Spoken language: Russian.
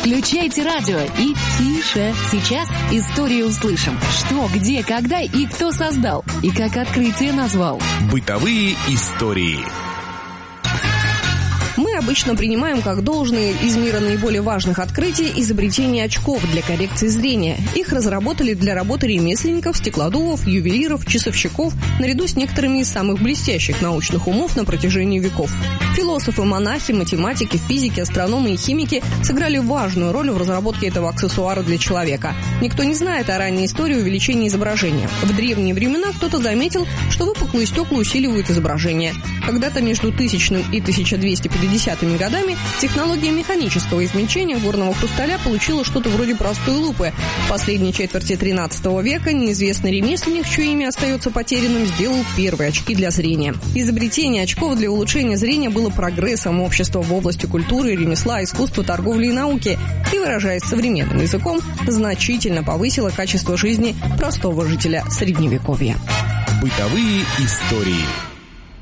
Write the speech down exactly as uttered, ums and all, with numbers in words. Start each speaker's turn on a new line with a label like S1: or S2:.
S1: Включайте радио и тише. Сейчас историю услышим. Что, где, когда и кто создал, и как открытие назвал.
S2: Бытовые истории.
S3: Мы обычно принимаем как должное из мира наиболее важных открытий изобретение очков для коррекции зрения. Их разработали для работы ремесленников, стеклодувов, ювелиров, часовщиков, наряду с некоторыми из самых блестящих научных умов на протяжении веков. Философы, монахи, математики, физики, астрономы и химики сыграли важную роль в разработке этого аксессуара для человека. Никто не знает о ранней истории увеличения изображения. В древние времена кто-то заметил, что выпуклые стекла усиливают изображение. Когда-то между тысячным и тысяча двести пятидесятыми годами технология механического измельчения горного хрусталя получила что-то вроде простой лупы. В последней четверти тринадцатого века неизвестный ремесленник, чье имя остается потерянным, сделал первые очки для зрения. Изобретение очков для улучшения зрения было прогрессом общества в области культуры, ремесла, искусства, торговли и науки и, выражаясь современным языком, значительно повысило качество жизни простого жителя Средневековья.
S2: Бытовые истории.